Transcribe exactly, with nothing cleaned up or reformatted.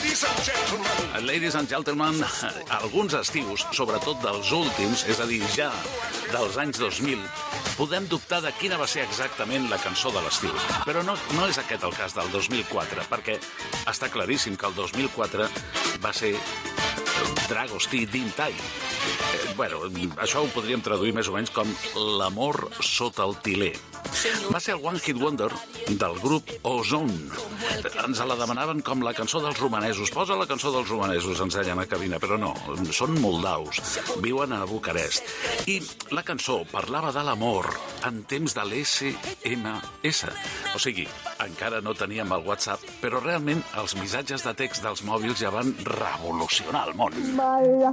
Ladies and gentlemen, alguns estius, sobretot dels últims, és a dir, ja dels anys dos mil, podem dubtar de quina va ser exactament la cançó de l'estiu. Però no, no és aquest el cas del dos mil quatre, perquè està claríssim que el dos mil quatre va ser Dragostea Dintai. Eh, bueno, això ho podríem traduir més o menys com l'amor sota el tiler. Va ser el One Hit Wonder del grup Ozone. Ens la demanaven com la cançó dels romanesos. Posa la cançó dels romanesos, ens deien a cabina, però no, són moldaus, viuen a Bucarest. I la cançó parlava de l'amor en temps de l'esse eme esse. O sigui, encara no teníem el WhatsApp, però realment els missatges de text dels mòbils ja van revolucionar el món.